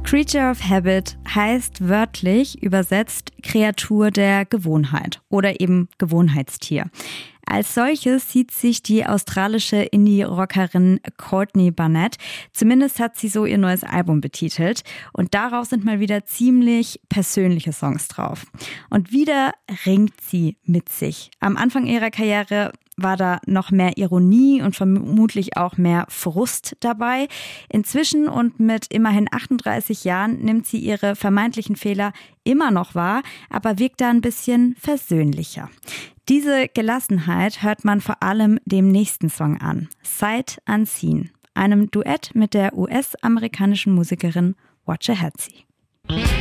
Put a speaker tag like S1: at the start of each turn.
S1: Creature of Habit heißt wörtlich übersetzt Kreatur der Gewohnheit oder eben Gewohnheitstier. Als solches sieht sich die australische Indie-Rockerin Courtney Barnett. Zumindest hat sie so ihr neues Album betitelt. Und darauf sind mal wieder ziemlich persönliche Songs drauf. Und wieder ringt sie mit sich. Am Anfang ihrer Karriere war da noch mehr Ironie und vermutlich auch mehr Frust dabei. Inzwischen und mit immerhin 38 Jahren nimmt sie ihre vermeintlichen Fehler immer noch wahr, aber wirkt da ein bisschen versöhnlicher. Diese Gelassenheit hört man vor allem dem nächsten Song an, Sight Unseen, einem Duett mit der US-amerikanischen Musikerin Watchahatchee.